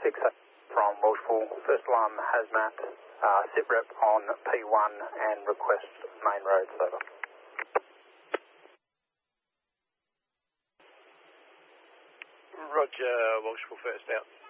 6 from Welshpool. First alarm hazmat, sit rep on P1 and request main roads, over. Roger, Welshpool first out.